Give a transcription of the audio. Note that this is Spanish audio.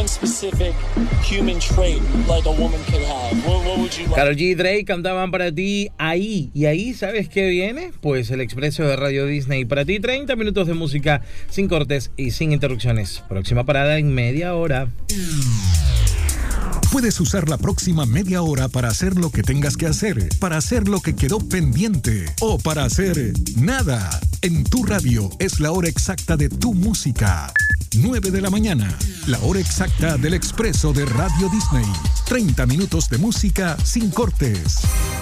one specific human trait like a woman could have, what would you like? Karol G y Drake cantaban para ti Ahí. Y ahí, ¿sabes qué viene? Pues el expreso de Radio Disney. Para ti, 30 minutos de música sin cortes y sin interrupciones. Próxima parada en media hora. Puedes usar la próxima media hora para hacer lo que tengas que hacer, para hacer lo que quedó pendiente o para hacer nada. En tu radio es la hora exacta de tu música. 9 de la mañana, la hora exacta del expreso de Radio Disney. 30 minutos de música sin cortes.